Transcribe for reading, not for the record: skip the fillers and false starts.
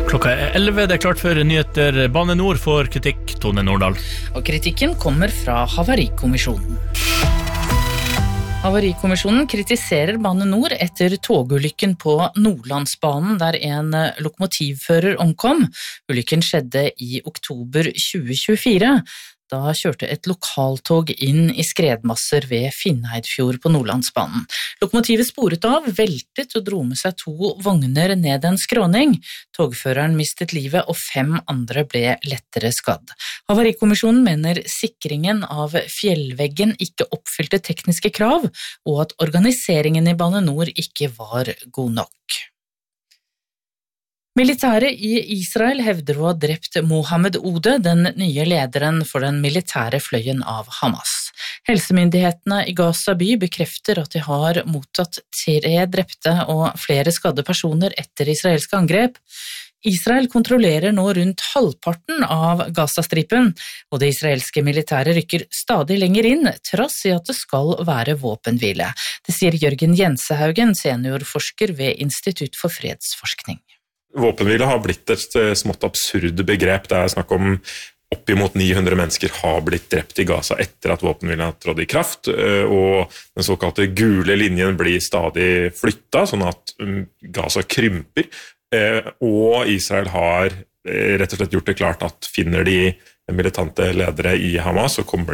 Klokka 11, det klart for nyheter. Bane Nor får kritikk, Tone Nordahl. Og kritikken kommer fra Havarikommisjonen. Havarikommisjonen kritiserer Bane Nor etter togulykken på Nordlandsbanen, der en lokomotivfører omkom. Ulykken skjedde i oktober 2024. Da kjørte et lokaltog inn i skredmasser ved Finnheidfjord på Nordlandsbanen. Lokomotivet sporet av, veltet og dro med seg 2 vogner ned en skråning. Togføreren mistet livet, og 5 andre ble lettere skadd. Havarikommisjonen mener sikringen av fjellveggen ikke oppfylte tekniske krav, og at organiseringen i Bane Nor ikke var god nok. Militæret i Israel hevder å ha drept Mohammed Ode, den nye lederen for den militære fløyen av Hamas. Helsemyndighetene i Gaza by bekrefter at de har mottatt 3 drepte og flere skadde personer etter israelske angrep. Israel kontrollerer nå rundt halvparten av Gazastripen, og det israelske militæret rykker stadig lenger inn, trass i at det skal være våpenhvile. Det sier Jørgen Jensehaugen, seniorforsker ved Institutt for fredsforskning. Våpenhvile har blitt et smått absurd begrep. Det er snakk om oppimot 900 mennesker har blitt drept i Gaza etter at våpenhvilen har trådt i kraft, og den såkalte gule linjen blir stadig flyttet, sånn at Gaza krymper, og Israel har rett og slett gjort det klart at finner de militante ledere i Hamas, så kommer